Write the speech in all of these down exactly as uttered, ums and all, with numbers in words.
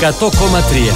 εκατό κόμμα τρία.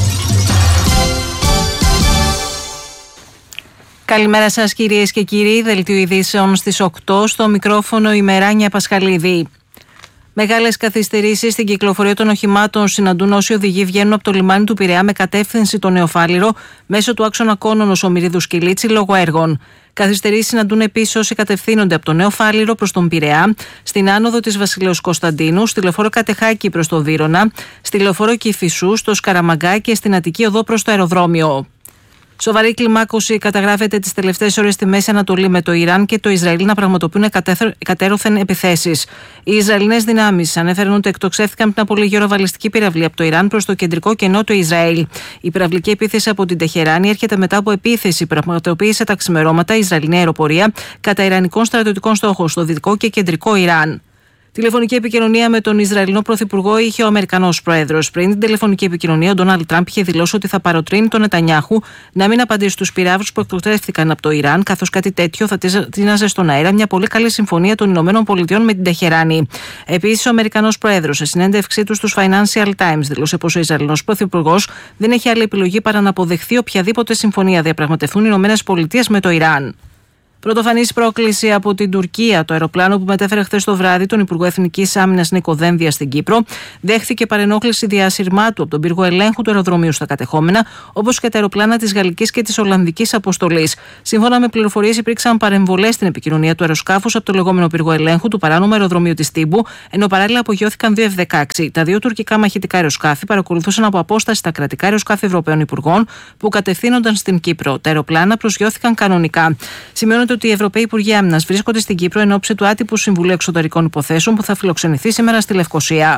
Καλημέρα σας κυρίες και κύριοι, δελτίο ειδήσεων στις οκτώ, στο μικρόφωνο η Μεράνια Πασχαλίδη. Μεγάλες καθυστερήσεις στην κυκλοφορία των οχημάτων συναντούν όσοι οδηγοί βγαίνουν από το λιμάνι του Πειραιά με κατεύθυνση το Νεοφάλιρο μέσω του άξονα Κόνονος Ομηρίδου Σκυλίτσι λόγω έργων. Καθυστερήσεις συναντούν επίσης όσοι κατευθύνονται από το Νεοφάλιρο προς τον Πειραιά, στην άνοδο της Βασιλέως Κωνσταντίνου, στη λεωφόρο Κατεχάκη προς το Βύρωνα, στη λεωφόρο Κηφισού, στο Σκαραμαγκά και στην Αττική Οδό προς το αεροδρόμιο. Σοβαρή κλιμάκωση καταγράφεται τις τελευταίες ώρες στη Μέση Ανατολή, με το Ιράν και το Ισραήλ να πραγματοποιούν κατέρωθεν επιθέσεις. Οι Ισραηλινές δυνάμεις ανέφεραν ότι εκτοξεύθηκαν πριν από λίγη ώρα βαλιστική πυραυλή από το Ιράν προς το κεντρικό και νότιο Ισραήλ. Η πυραυλική επίθεση από την Τεχεράνη έρχεται μετά από επίθεση που πραγματοποίησε τα ξημερώματα η Ισραηλινή αεροπορία κατά ιρανικών στρατιωτικών στόχων στο δυτικό και κεντρικό Ιράν. Τηλεφωνική επικοινωνία με τον Ισραηλινό Πρωθυπουργό είχε ο Αμερικανός Πρόεδρος. Πριν την τηλεφωνική επικοινωνία, ο Ντόναλντ Τραμπ είχε δηλώσει ότι θα παροτρύνει τον Νετανιάχου να μην απαντήσει στους πυράβλους που εκτοξεύτηκαν από το Ιράν, καθώς κάτι τέτοιο θα τίναζε στον αέρα μια πολύ καλή συμφωνία των ΗΠΑ με την Τεχεράνη. Επίσης, ο Αμερικανός Πρόεδρος, σε συνέντευξή του στους Financial Times, δήλωσε πως ο Ισραηλινός Πρωθυπουργός δεν έχει άλλη επιλογή παρά να αποδεχθεί οποιαδήποτε συμφωνία διαπραγματευτούν οι ΗΠΑ με το Ιράν. Πρωτοφανής πρόκληση από την Τουρκία. Το αεροπλάνο που μετέφερε χθες το βράδυ τον Υπουργό Εθνικής Άμυνας Νίκο Δένδια στην Κύπρο δέχθηκε παρενόχληση διασυρμάτου από τον πύργο ελέγχου του αεροδρομίου στα κατεχόμενα, όπως και τα αεροπλάνα της Γαλλικής και της Ολλανδικής αποστολής. Σύμφωνα με πληροφορίες, υπήρξαν παρεμβολές στην επικοινωνία του αεροσκάφους από το λεγόμενο πύργο ελέγχου του παράνομου αεροδρομίου της Τύμπου, ενώ παράλληλα απογειώθηκαν δύο εφ δεκαέξι. Τα δύο τουρκικά μαχητικά αεροσκάφη παρακολουθούσαν από απόσταση τα κρατικά αεροσκάφη Ευρωπαίων Υπουργών που κατευθύνονταν στην Κύπρο. Τα αεροπλάνα προσγειώθηκαν κανονικά. Σημειώνεται ότι οι Ευρωπαίοι Υπουργοί Άμυνας βρίσκονται στην Κύπρο εν ώψη του άτυπου Συμβουλίου Εξωτερικών Υποθέσεων που θα φιλοξενηθεί σήμερα στη Λευκοσία.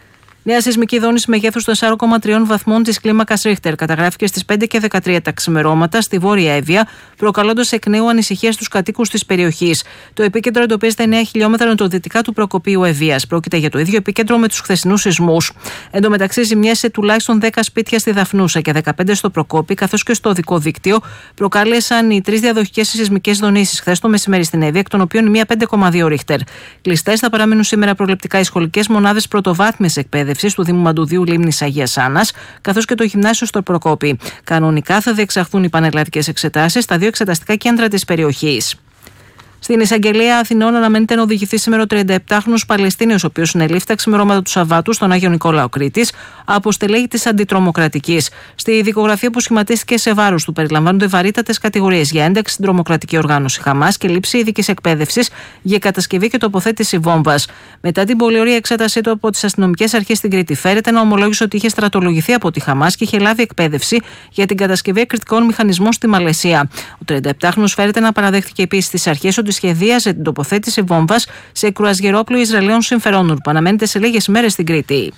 Νέα σεισμική δόνηση μεγέθους τεσσάρων κόμμα τρία βαθμών της κλίμακας Ρίχτερ καταγράφηκε στις πέντε και δεκατρία τα ξημερώματα στη Βόρεια Εύβοια, προκαλώντας εκ νέου ανησυχία στους κατοίκους της περιοχής. Το επίκεντρο εντοπίζεται εννέα χιλιόμετρα νοτιοδυτικά του προκοπίου Ευβοίας. Πρόκειται για το ίδιο επίκεντρο με τους χθεσινούς σεισμούς. Εν τω μεταξύ, ζημιές σε τουλάχιστον δέκα σπίτια στη Δαφνούσα και δεκαπέντε στο Προκόπη, καθώς και στο οδικό δίκτυο, προκάλεσαν οι τρεις διαδοχικές σεισμικές δονήσεις χθες το μεσημέρι στην Εύβοια, εκ των οποίων η μία πέντε κόμμα δύο Ρίχτερ. Κλειστές θα παραμείνουν σήμερα προληπτικά οι σχολικές μονάδες πρωτοβάθμιας εκπαίδευσης του Δήμου Μαντουδίου Λίμνης Αγίας Άννας, καθώς και το γυμνάσιο στο Προκόπη. Κανονικά θα διεξαχθούν οι πανελλαδικές εξετάσεις στα δύο εξεταστικά κέντρα της περιοχής. Στην εισαγγελία Αθηνών αναμένεται να οδηγηθεί σήμερα ο τριανταεπτάχρονος Παλαιστίνιος, ο οποίος συνελήφθη τα ξημερώματα του Σαββάτου στον Άγιο Νικόλαο Κρήτης από στελέχη της Αντιτρομοκρατικής. Στη δικογραφία που σχηματίστηκε σε βάρος του περιλαμβάνονται βαρύτατες κατηγορίες για ένταξη στην τρομοκρατική οργάνωση Χαμάς και λήψη ειδικής εκπαίδευσης για κατασκευή και τοποθέτηση βόμβας. Μετά την πολύ ωραία εξέτασή του από τις αστυνομικές αρχές στην Κρήτη, φέρεται να ομολόγησε ότι είχε στρατολογηθεί από τη Χαμάς και είχε λάβει εκπαίδευση για την κατασκευή εκρηκτικών μηχανισμών στη Μαλαισία. Ο τριανταεπτάχρονος φέρεται να παραδέχθηκε επίσης στις αρχές ότι σχεδίαζε την τοποθέτηση βόμβας σε κρουαζιερόπλοιο Ισραηλινών συμφερόντων που αναμένεται σε λίγες μέρες στην Κρήτη.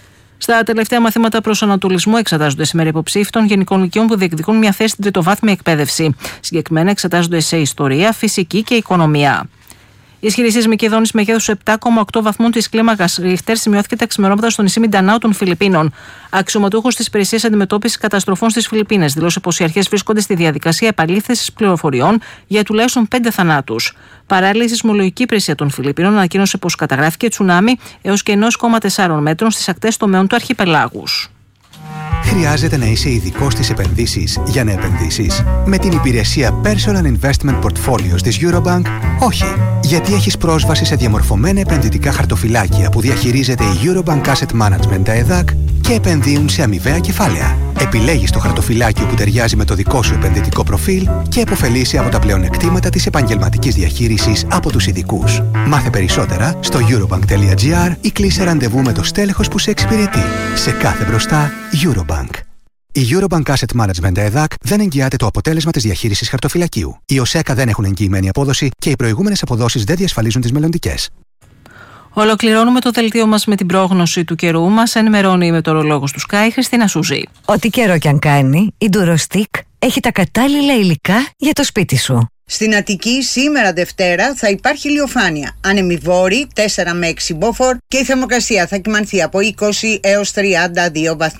Στα τελευταία μαθήματα προσανατολισμού εξετάζονται σήμερα υποψήφοι των γενικών λυκείων που διεκδικούν μια θέση στην τριτοβάθμια εκπαίδευση. Συγκεκριμένα εξετάζονται σε ιστορία, φυσική και οικονομία. Η ισχυρή σεισμική δόνηση μεγέθους επτά κόμμα οκτώ βαθμών της κλίμακας Ρίχτερ σημειώθηκε τα ξημερώματα στο νησί Μιντανάου των Φιλιππίνων. Αξιωματούχος της Υπηρεσίας Αντιμετώπισης Καταστροφών στις Φιλιππίνες δήλωσε πως οι αρχές βρίσκονται στη διαδικασία επαλήθευσης πληροφοριών για τουλάχιστον πέντε θανάτους. Παράλληλα, η Σεισμολογική Υπηρεσία των Φιλιππίνων ανακοίνωσε πως καταγράφηκε τσουνάμι έως και ενός κόμμα τεσσάρων μέτρων στις ακτές τομέων του αρχιπελάγους. Χρειάζεται να είσαι ειδικός στις επενδύσεις για να επενδύσεις? Με την υπηρεσία Personal Investment Portfolios της Eurobank, όχι. Γιατί έχεις πρόσβαση σε διαμορφωμένα επενδυτικά χαρτοφυλάκια που διαχειρίζεται η Eurobank Asset Management ΕΔΑΚ και επενδύουν σε αμοιβαία κεφάλαια. Επιλέγεις το χαρτοφυλάκιο που ταιριάζει με το δικό σου επενδυτικό προφίλ και επωφελείσαι από τα πλεονεκτήματα της επαγγελματικής διαχείρισης από τους ειδικούς. Μάθε περισσότερα στο eurobank τελεία gr ή κλείσε ραντεβού με το στέλεχος που σε εξυπηρετεί. Σε κάθε μπροστά, Eurobank. Η Eurobank Asset Management ΕΔΑΚ δεν εγγυάται το αποτέλεσμα της διαχείρισης χαρτοφυλακίου. Οι ΟΣΕΚΑ δεν έχουν εγγυημένη απόδοση και οι προηγούμενες αποδόσεις δεν διασφαλίζουν τις μελλοντικές. Ολοκληρώνουμε το δελτίο μας με την πρόγνωση του καιρού. Μας ενημερώνει η μετεωρολόγος του Sky, Χριστίνα Σούζη. Ό,τι καιρό κι αν κάνει, η Durostic έχει τα κατάλληλα υλικά για το σπίτι σου. Στην Αττική σήμερα Δευτέρα θα υπάρχει ηλιοφάνεια. Άνεμη βόρη τέσσερα με έξι μποφόρ και η θερμοκρασία θα κυμανθεί από είκοσι έως τριάντα δύο βαθμούς.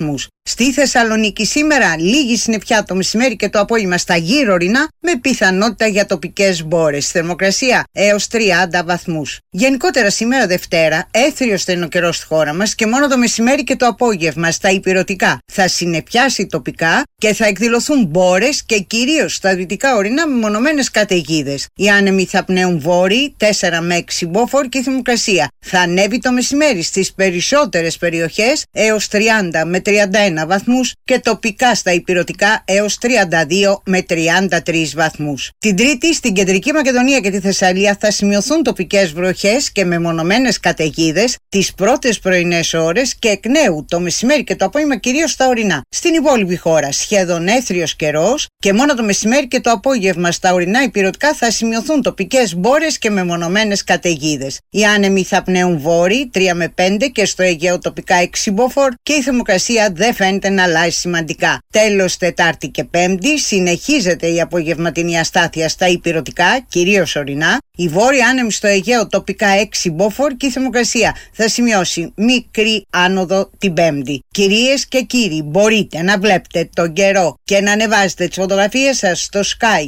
Στη Θεσσαλονίκη σήμερα λίγη συννεφιά το μεσημέρι και το απόγευμα στα γύρω ορεινά, με πιθανότητα για τοπικές μπόρες. Θερμοκρασία έως τριάντα βαθμούς. Γενικότερα σήμερα Δευτέρα έθριος θα είναι ο καιρός στη χώρα μας και μόνο το μεσημέρι και το απόγευμα στα ηπειρωτικά θα συννεφιάσει τοπικά και θα εκδηλωθούν μπόρες και κυρίως στα δυτικά ορεινά με μονομένες καταιγίδες. Οι άνεμοι θα πνέουν βόρειοι τέσσερα με έξι μποφόρ και η θερμοκρασία θα ανέβει το μεσημέρι στις περισσότερες περιοχές έως τριάντα με τριάντα ένα βαθμούς και τοπικά στα ηπειρωτικά έως τριάντα δύο με τριάντα τρεις βαθμούς. Την Τρίτη στην Κεντρική Μακεδονία και τη Θεσσαλία θα σημειωθούν τοπικές βροχές και μεμονωμένες καταιγίδες τις πρώτες πρωινές ώρες και εκ νέου το μεσημέρι και το απόγευμα κυρίως στα ορεινά. Στην υπόλοιπη χώρα σχεδόν έθριος καιρός και μόνο το μεσημέρι και το απόγευμα στα ορεινά ηπειρωτικά θα σημειωθούν τοπικές μπόρες και μεμονωμένες καταιγίδες. Οι άνεμοι θα πνέουν βόρειοι τρία με πέντε και στο Αιγαίο τοπικά έξι μποφόρ και η θερμοκρασία δεν φαίνεται να αλλάζει σημαντικά. Τέλος, Τετάρτη και Πέμπτη συνεχίζεται η απογευματινή αστάθεια στα ηπειρωτικά, κυρίως ορεινά. Η βόρεια άνεμη στο Αιγαίο τοπικά έξι μποφόρ και η θερμοκρασία θα σημειώσει μικρή άνοδο την Πέμπτη. Κυρίες και κύριοι, μπορείτε να βλέπετε τον καιρό και να ανεβάζετε τις φωτογραφίες σας στο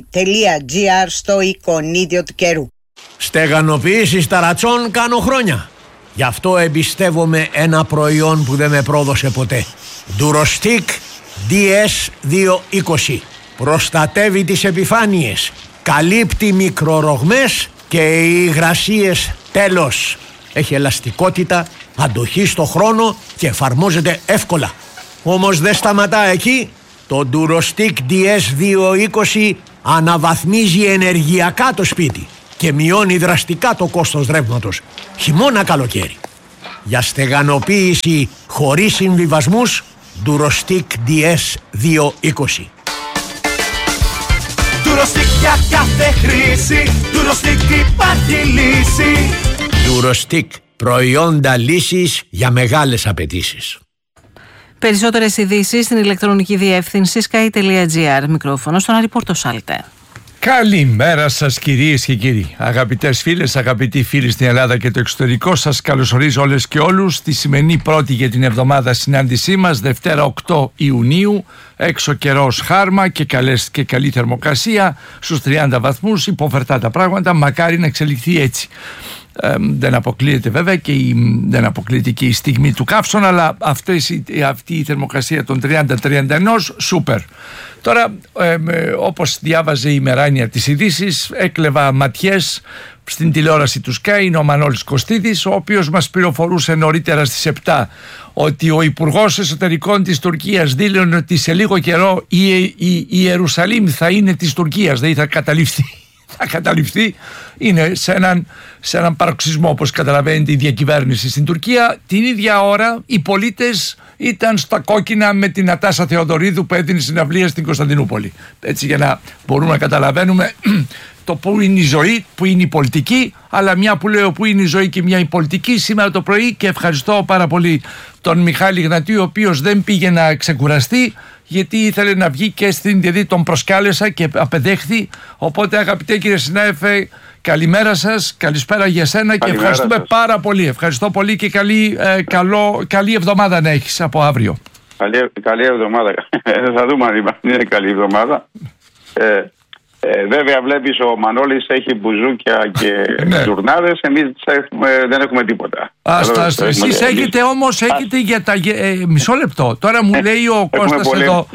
sky.gr στο εικονίδιο του καιρού. Στεγανοποιήσεις ταρατσών κάνω χρόνια. Γι' αυτό εμπιστεύομαι ένα προϊόν που δεν με πρόδωσε ποτέ. Durostic ντι ες διακόσια είκοσι. Προστατεύει τις επιφάνειες, καλύπτει μικρορογμές και οι υγρασίες τέλος. Έχει ελαστικότητα, αντοχή στο χρόνο και εφαρμόζεται εύκολα. Όμως δεν σταματά εκεί. Το Durostic ντι ες διακόσια είκοσι αναβαθμίζει ενεργειακά το σπίτι και μειώνει δραστικά το κόστος ρεύματος, χειμώνα καλοκαίρι. Για στεγανοποίηση χωρίς συμβιβασμούς, Durostic ντι ες διακόσια είκοσι. Durostic για κάθε χρήση, Durostic υπάρχει λύση. Durostic, προϊόντα λύσης για μεγάλες απαιτήσεις. Περισσότερες ειδήσεις στην ηλεκτρονική διεύθυνση sky.gr. Μικρόφωνο στον Άρη Πορτοσάλτε. Καλημέρα σας κυρίες και κύριοι. Αγαπητές φίλες, αγαπητοί φίλοι στην Ελλάδα και το εξωτερικό, σας καλωσορίζω όλες και όλους στη σημερινή πρώτη για την εβδομάδα συνάντησή μας, Δευτέρα οκτώ Ιουνίου. Έξω καιρός χάρμα και, καλές, και καλή θερμοκρασία στους τριάντα βαθμούς. Υποφερτά τα πράγματα, μακάρι να εξελιχθεί έτσι. Ε, δεν αποκλείεται βέβαια και η, δεν αποκλείεται και η στιγμή του καύσωνα, αλλά αυτές, αυτή η θερμοκρασία των τριάντα με τριάντα ένα σούπερ. Τώρα ε, ε, όπως διάβαζε η Μεράνια τις ειδήσεις, έκλεβα ματιές στην τηλεόραση του Sky. Είναι ο Μανώλης Κωστίδης, ο οποίος μας πληροφορούσε νωρίτερα στις επτά ότι ο Υπουργός Εσωτερικών της Τουρκίας δήλωνε ότι σε λίγο καιρό η, η, η Ιερουσαλήμ θα είναι της Τουρκίας, δηλαδή θα καταληφθεί. Θα καταληφθεί. Είναι σε έναν, σε έναν παροξισμό, όπως καταλαβαίνετε, η διακυβέρνηση στην Τουρκία. Την ίδια ώρα οι πολίτες ήταν στα κόκκινα με την Νατάσα Θεοδωρίδου που έδινε συναυλία στην Κωνσταντινούπολη. Έτσι, για να μπορούμε να καταλαβαίνουμε το που είναι η ζωή, που είναι η πολιτική, αλλά μια που λέω που είναι η ζωή και μια η πολιτική σήμερα το πρωί. Και ευχαριστώ πάρα πολύ τον Μιχάλη Γνατή, ο οποίος δεν πήγε να ξεκουραστεί, γιατί ήθελε να βγει και στην, δηλαδή τον προσκάλεσα και απεδέχθη. Οπότε αγαπητέ κύριε συνάδελφε, καλημέρα σας, καλησπέρα για σένα. Καλημέρα και ευχαριστούμε σας πάρα πολύ. Ευχαριστώ πολύ και καλή, ε, καλό, καλή εβδομάδα να έχεις από αύριο. Καλή, καλή εβδομάδα. Θα δούμε αν είναι καλή εβδομάδα. Ε, Ε, βέβαια βλέπεις ο Μανώλης έχει μπουζούκια και ναι. Τουρνάδες, εμείς έχουμε, δεν έχουμε τίποτα. Άστα, άστα. Εσείς έχετε όμως έχετε για τα, ε, μισό λεπτό. Τώρα μου λέει ο Κώστας εδώ,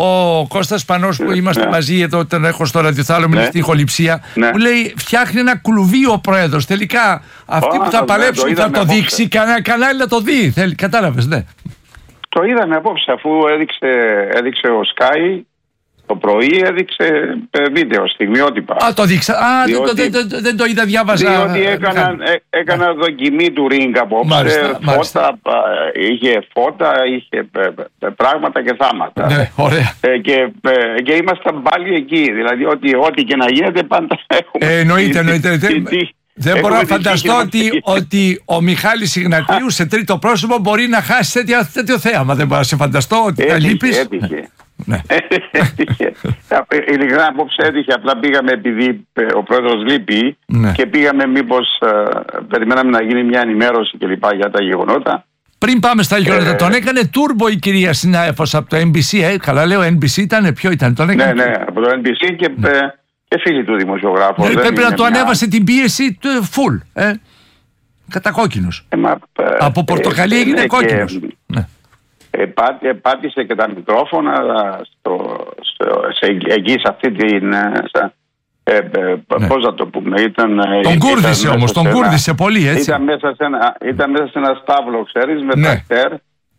ο Κώστας Πανός που είμαστε ναι. μαζί εδώ όταν έχω στο ραδιοθάλαμο ναι. στην ηχοληψία, ναι. μου λέει φτιάχνει ένα κλουβί ο πρόεδρος. Τελικά αυτοί oh, που θα παλέψουν ναι, το θα το απόψε. δείξει, κανένα κανάλι να το δει. Θέλει, κατάλαβες, ναι. Το είδαμε απόψε αφού έδειξε, έδειξε ο Sky. Το πρωί έδειξε βίντεο, στιγμιότυπα. Α, το δείξα. Α, διότι, δεν, το, δεν, δεν το είδα, διάβαζα. Διότι έκανα, έκανα ναι. δοκιμή του ring απόψε. Μάλιστα, φώτα, μάλιστα. Είχε φώτα, είχε πράγματα και θάματα. Ναι, ωραία. Ε, και, και ήμασταν πάλι εκεί. Δηλαδή, ότι ό,τι και να γίνεται πάντα έχουμε. Ε, εννοείται, εννοείται. Δεν μπορώ να φανταστώ ότι, ότι ο Μιχάλης Ιγνατίου σε τρίτο πρόσωπο μπορεί να χάσει τέτοιο, τέτοιο θέαμα. Δεν μπορώ να σε φανταστώ ότι θα λείπεις. Έτυχε. Ναι. Ειλικρινά απόψε έτυχε. Απλά πήγαμε επειδή ο πρόεδρος λείπει ναι. και πήγαμε μήπως uh, περιμέναμε να γίνει μια ενημέρωση και λοιπά για τα γεγονότα Πριν πάμε στα γεγονότα, ε, τον έκανε τούρμπο η κυρία συνάδελφος από το εν μπι σι. Ε, καλά λέω, εν μπι σι ήταν, ποιο ήταν, τον έκανε. Ναι, ναι, από το εν μπι σι και, ναι. ε, και φίλοι του δημοσιογράφου. Ναι, πρέπει να του μια... ανέβασε την πίεση του full. Ε. Κατακόκκινος. Ε, μα, ε, από πορτοκαλί ε, έγινε ε, κόκκινος. Και, ναι. ε, πά, ε, πάτησε και τα μικρόφωνα στο, στο, σε, εκεί σε αυτή την... Στα, Ε, ε, ναι. Πώς να το πούμε, ήταν, τον κούρδισε όμως, τον κούρδισε πολύ, έτσι. Ήταν μέσα σε ένα, ήταν μέσα σε ένα στάβλο, ξέρεις, με ναι. τρακτέρ,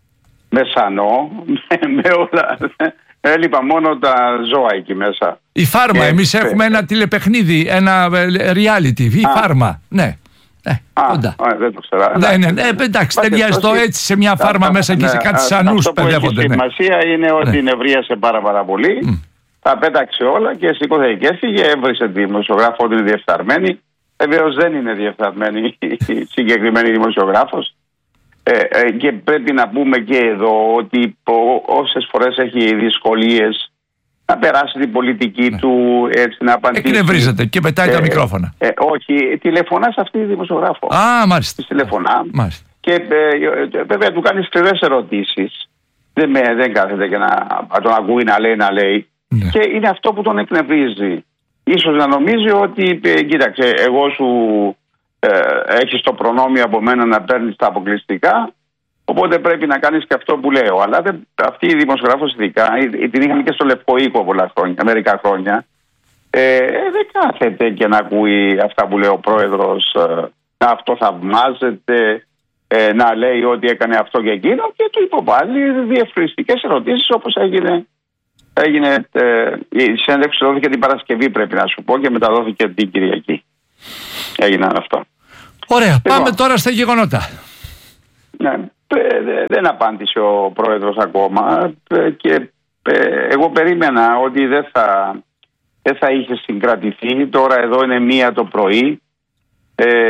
με σανό, με, με όλα. Έλειπα μόνο τα ζώα εκεί μέσα. Η Φάρμα, και, εμείς ε, έχουμε ένα τηλεπαιχνίδι, ένα reality, η α, Φάρμα, ναι. Ε, α, α, δεν το ξέρω. Ναι, ναι, ναι, εντάξει, ταιριάζει το έτσι σε μια φάρμα μέσα και σε κάτι σανούς παιδεύονται. Η σημασία είναι ότι νευρίασε πάρα πάρα πολύ. Τα πέταξε όλα και σηκώθηκε και έφυγε. Έβρισε τη δημοσιογράφο ότι είναι διεφθαρμένη. Βεβαίως δεν είναι διεφθαρμένη η συγκεκριμένη δημοσιογράφος. Ε, ε, και πρέπει να πούμε και εδώ ότι όσες φορές έχει δυσκολίες να περάσει την πολιτική ναι. του, έτσι να απαντήσει. Εκνευρίζεται και πετάει ε, τα μικρόφωνα. Ε, όχι, τηλεφωνά σε αυτή τη δημοσιογράφο. Α, μάλιστα. Της τηλεφωνά. Μάλιστα. Και ε, βέβαια του κάνει σκληρές ερωτήσεις. Δεν, με, δεν κάθεται και να τον ακούει να λέει, να λέει. Ναι. Και είναι αυτό που τον εκνευρίζει. Ίσως να νομίζει ότι ε, κοίταξε, εγώ σου ε, έχεις το προνόμιο από μένα να παίρνεις τα αποκλειστικά, οπότε πρέπει να κάνεις και αυτό που λέω. Αλλά δεν, αυτή η δημοσιογράφος ειδικά, την είχαμε και στο Λευκό Οίκο πολλά χρόνια, μερικά χρόνια, ε, δεν κάθεται και να ακούει αυτά που λέει ο πρόεδρος, ε, να αυτοθαυμάζεται, ε, να λέει ότι έκανε αυτό και εκείνο, και του υποβάλλει διευκρινιστικές ερωτήσεις όπως έγινε. Έγινε, ε, η συνέντευξη δόθηκε την Παρασκευή, πρέπει να σου πω, και μεταδόθηκε την Κυριακή. Έγιναν αυτά. Ωραία, λοιπόν, πάμε τώρα στα γεγονότα. Ναι, ε, δεν απάντησε ο πρόεδρος ακόμα ε, και ε, εγώ περίμενα ότι δεν θα, δεν θα είχε συγκρατηθεί. Τώρα εδώ είναι μία το πρωί. Ε,